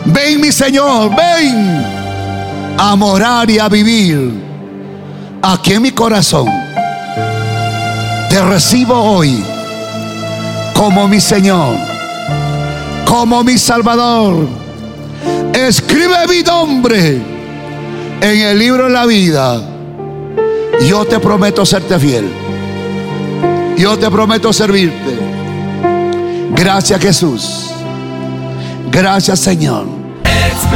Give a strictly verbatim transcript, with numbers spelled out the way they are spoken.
Ven, mi Señor, ven a morar y a vivir aquí en mi corazón. Te recibo hoy como mi Señor, como mi Salvador. Escribe mi nombre en el libro de la vida. Yo te prometo serte fiel. Yo te prometo servirte. Gracias, Jesús. Gracias, Señor.